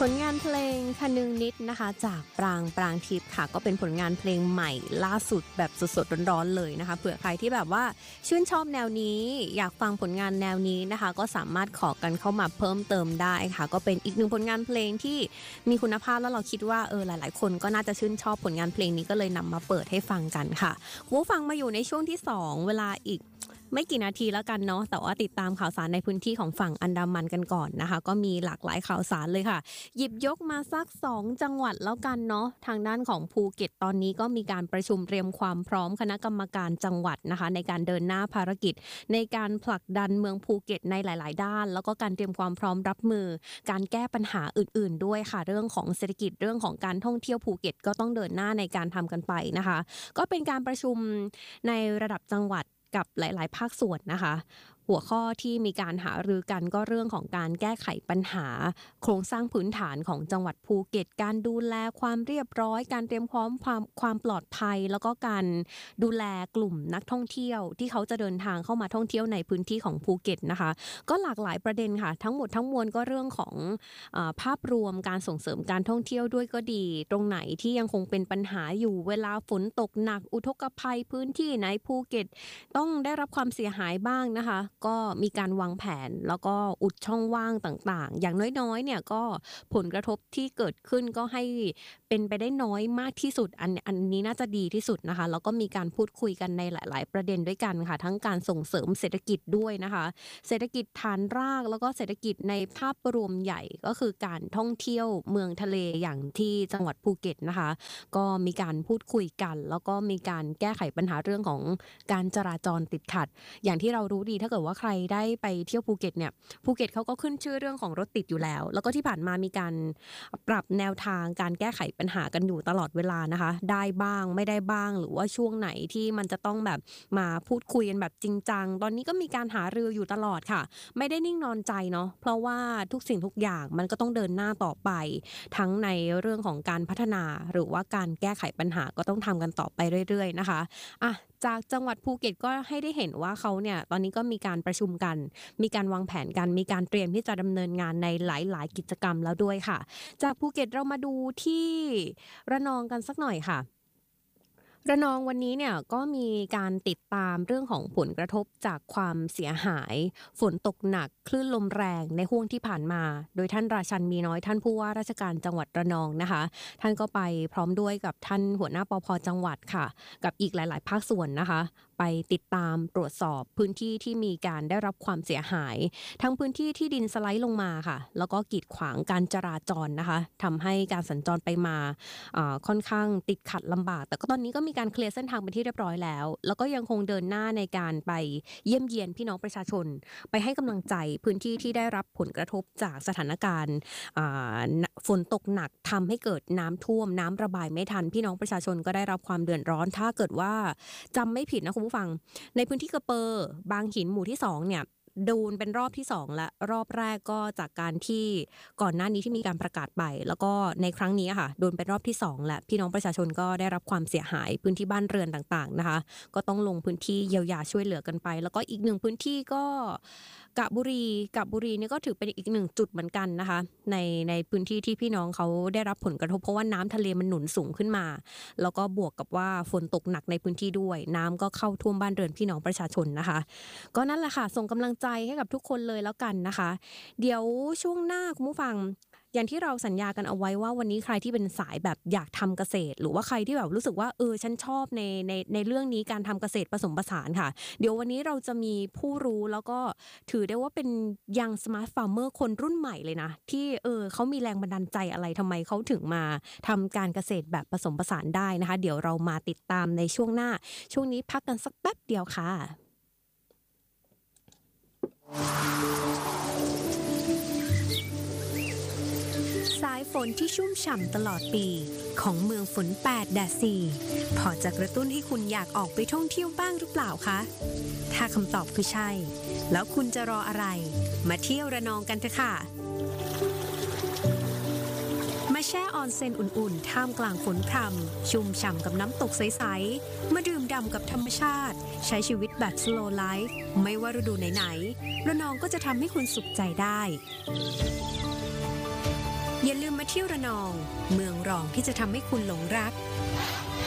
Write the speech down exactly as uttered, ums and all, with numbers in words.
ผลงานเพลงคนึงนิดนะคะจากปรางปรางทิพย์ค่ะก็เป็นผลงานเพลงใหม่ล่าสุดแบบสดๆร้อนๆเลยนะคะเผื่อใครที่แบบว่าชื่นชอบแนวนี้อยากฟังผลงานแนวนี้นะคะก็สามารถขอกันเข้ามาเพิ่มเติมได้ค่ะก็เป็นอีกหนึ่งผลงานเพลงที่มีคุณภาพแล้วเราคิดว่าเออหลายๆคนก็น่าจะชื่นชอบผลงานเพลงนี้ก็เลยนำมาเปิดให้ฟังกันค่ะผู้ฟังมาอยู่ในช่วงที่สองเวลาอีกไม่กี่นาทีแล้วกันเนาะแต่ว่าติดตามข่าวสารในพื้นที่ของฝั่งอันดามันกันก่อนนะคะก็มีหลากหลายข่าวสารเลยค่ะหยิบยกมาสักสองจังหวัดแล้วกันเนาะทางด้านของภูเก็ตตอนนี้ก็มีการประชุมเตรียมความพร้อมคณะกรรมการจังหวัดนะคะในการเดินหน้าภารกิจในการผลักดันเมืองภูเก็ตในหลายๆด้านแล้วก็การเตรียมความพร้อมรับมือการแก้ปัญหาอื่นๆด้วยค่ะเรื่องของเศรษฐกิจเรื่องของการท่องเที่ยวภูเก็ตก็ต้องเดินหน้าในการทำกันไปนะคะก็เป็นการประชุมในระดับจังหวัดกับหลายๆภาคส่วนนะคะหัวข้อที่มีการหารือกันก็เรื่องของการแก้ไขปัญหาโครงสร้างพื้นฐานของจังหวัดภูเก็ตการดูแลความเรียบร้อยการเตรียมพร้อมความความปลอดภัยแล้วก็การดูแลกลุ่มนักท่องเที่ยวที่เขาจะเดินทางเข้ามาท่องเที่ยวในพื้นที่ของภูเก็ตนะคะก็หลากหลายประเด็นค่ะทั้งหมดทั้งมวลก็เรื่องของเอ่อภาพรวมการส่งเสริมการท่องเที่ยวด้วยก็ดีตรงไหนที่ยังคงเป็นปัญหาอยู่เวลาฝนตกหนักอุทกภัยพื้นที่ไหนภูเก็ตต้องได้รับความเสียหายบ้างนะคะก็มีการวางแผนแล้วก็อุดช่องว่างต่างๆอย่างน้อยๆเนี่ยก็ผลกระทบที่เกิดขึ้นก็ให้เป็นไปได้น้อยมากที่สุดอันอันนี้น่าจะดีที่สุดนะคะแล้วก็มีการพูดคุยกันในหลายๆประเด็นด้วยกันค่ะทั้งการส่งเสริมเศรษฐกิจด้วยนะคะเศรษฐกิจฐานรากแล้วก็เศรษฐกิจในภาพรวมใหญ่ก็คือการท่องเที่ยวเมืองทะเลอย่างที่จังหวัดภูเก็ตนะคะก็มีการพูดคุยกันแล้วก็มีการแก้ไขปัญหาเรื่องของการจราจรติดขัดอย่างที่เรารู้ดีถ้าเกิดว่าใครได้ไปเที่ยวภูเก็ตเนี่ยภูเก็ตเขาก็ขึ้นชื่อเรื่องของรถติดอยู่แล้วแล้วก็ที่ผ่านมามีการปรับแนวทางการแก้ไขปัญหากันอยู่ตลอดเวลานะคะได้บ้างไม่ได้บ้างหรือว่าช่วงไหนที่มันจะต้องแบบมาพูดคุยกันแบบจริงจังตอนนี้ก็มีการหารืออยู่ตลอดค่ะไม่ได้นิ่งนอนใจเนาะเพราะว่าทุกสิ่งทุกอย่างมันก็ต้องเดินหน้าต่อไปทั้งในเรื่องของการพัฒนาหรือว่าการแก้ไขปัญหาก็ต้องทำกันต่อไปเรื่อยๆนะคะอ่ะจากจังหวัดภูเก็ตก็ให้ได้เห็นว่าเขาเนี่ยตอนนี้ก็มีการประชุมกันมีการวางแผนกันมีการเตรียมที่จะดำเนินงานในหลายๆกิจกรรมแล้วด้วยค่ะจากภูเก็ตเรามาดูที่ระนองกันสักหน่อยค่ะระนองวันนี้เนี่ยก็มีการติดตามเรื่องของผลกระทบจากความเสียหายฝนตกหนักคลื่นลมแรงในห้วงที่ผ่านมาโดยท่านราชันมีน้อยท่านผู้ว่าราชการจังหวัดระนองนะคะท่านก็ไปพร้อมด้วยกับท่านหัวหน้าปภ.จังหวัดค่ะกับอีกหลายๆภาคส่วนนะคะไปติดตามตรวจสอบพื้นที่ที่มีการได้รับความเสียหายทั้งพื้นที่ที่ดินสไลด์ลงมาค่ะแล้วก็กีดขวางการจราจรนะคะทำให้การสัญจรไปมาค่อนข้างติดขัดลำบากแต่ก็ตอนนี้ก็มีการเคลียร์เส้นทางเป็นที่เรียบร้อยแล้วแล้วก็ยังคงเดินหน้าในการไปเยี่ยมเยียนพี่น้องประชาชนไปให้กำลังใจพื้นที่ที่ได้รับผลกระทบจากสถานการณ์ฝนตกหนักทำให้เกิดน้ำท่วมน้ำระบายไม่ทันพี่น้องประชาชนก็ได้รับความเดือดร้อนถ้าเกิดว่าจำไม่ผิดนะคุณผู้ฟังในพื้นที่กระเปอร์บางหินหมู่ที่สองเนี่ยโดนเป็นรอบที่สองและรอบแรกก็จากการที่ก่อนหน้านี้ที่มีการประกาศไปแล้วก็ในครั้งนี้ค่ะโดนเป็นรอบที่สองและพี่น้องประชาชนก็ได้รับความเสียหายพื้นที่บ้านเรือนต่างๆนะคะก็ต้องลงพื้นที่เยียวยาช่วยเหลือกันไปแล้วก็อีกหนึ่งพื้นที่ก็กะบุรีกะบุรีนี่ก็ถือเป็นอีกหนึ่งจุดเหมือนกันนะคะในในพื้นที่ที่พี่น้องเขาได้รับผลกระทบเพราะว่าน้ำทะเลมันหนุนสูงขึ้นมาแล้วก็บวกกับว่าฝนตกหนักในพื้นที่ด้วยน้ำก็เข้าท่วมบ้านเรือนพี่น้องประชาชนนะคะก็นั่นแหละค่ะส่งกำลังใจให้กับทุกคนเลยแล้วกันนะคะเดี๋ยวช่วงหน้าคุณผู้ฟังอย่างที่เราสัญญากันเอาไว้ว่าวันนี้ใครที่เป็นสายแบบอยากทำเกษตรหรือว่าใครที่แบบรู้สึกว่าเออฉันชอบในในในเรื่องนี้การทำเกษตรผสมผสานค่ะเดี๋ยววันนี้เราจะมีผู้รู้แล้วก็ถือได้ว่าเป็นยังสมาร์ทฟาร์มเมอร์คนรุ่นใหม่เลยนะที่เออเขามีแรงบันดาลใจอะไรทำไมเขาถึงมาทำการเกษตรแบบผสมผสานได้นะคะเดี๋ยวเรามาติดตามในช่วงหน้าช่วงนี้พักกันสักแป๊บเดียวค่ะสายฝนที่ชุ่มฉ่ำตลอดปีของเมืองฝนแปดแดดสี่พอจะกระตุ้นให้คุณอยากออกไปท่องเที่ยวบ้างหรือเปล่าคะถ้าคำตอบคือใช่แล้วคุณจะรออะไรมาเที่ยวระนองกันเถอะค่ะมาแช่ออนเซ็นอุ่นๆท่ามกลางฝนพรำชุ่มฉ่ำกับน้ำตกใสๆมาดื่มด่ำกับธรรมชาติใช้ชีวิตแบบ slow life ไม่ว่าฤดูไหนๆระนองก็จะทำให้คุณสุขใจได้อย่าลืมมาเที่ยวระนอง เมืองรองที่จะทำให้คุณหลงรัก